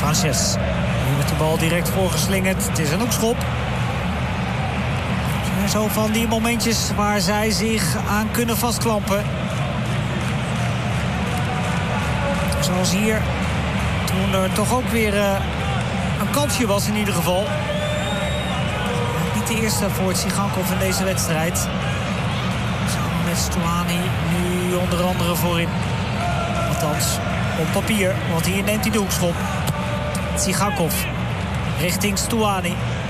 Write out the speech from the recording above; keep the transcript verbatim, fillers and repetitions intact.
Sanchez. Nu met de bal direct voorgeslingerd. Het is een hoekschop. En zo van die momentjes waar zij zich aan kunnen vastklampen. Zoals hier. Toen er toch ook weer uh, een kansje was in ieder geval. Niet de eerste voor het Tsygankov in deze wedstrijd. Samen met Stuani nu onder andere voorin. Althans, op papier. Want hier neemt hij de hoekschop. Tsygankov richting Stuani.